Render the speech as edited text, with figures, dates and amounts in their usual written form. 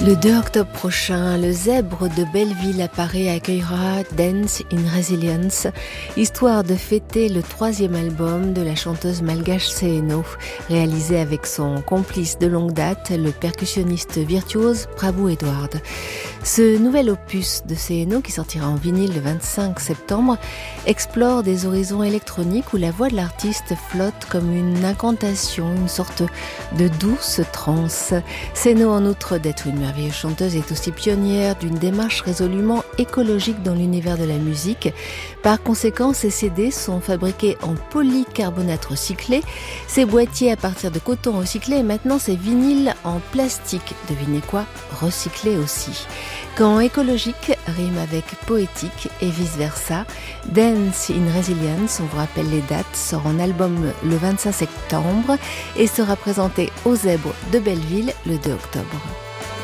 Le 2 octobre prochain, le Zèbre de Belleville à Paris accueillera Dance in Resilience, histoire de fêter le 3e album de la chanteuse malgache Seeno, réalisé avec son complice de longue date, le percussionniste virtuose Prabhu Edward. Ce nouvel opus de Seeno, qui sortira en vinyle le 25 septembre, explore des horizons électroniques où la voix de l'artiste flotte comme une incantation, une sorte de douce transe. Seeno, en outre d'être une merveilleuse chanteuse, est aussi pionnière d'une démarche résolument écologique dans l'univers de la musique. Par conséquent, ses CD sont fabriqués en polycarbonate recyclé, ses boîtiers à partir de coton recyclé et maintenant ses vinyles en plastique, devinez quoi, recyclé aussi. Quand écologique rime avec poétique et vice-versa, Dance in Resilience, on vous rappelle les dates, sort en album le 25 septembre et sera présenté au Zèbre de Belleville le 2 octobre.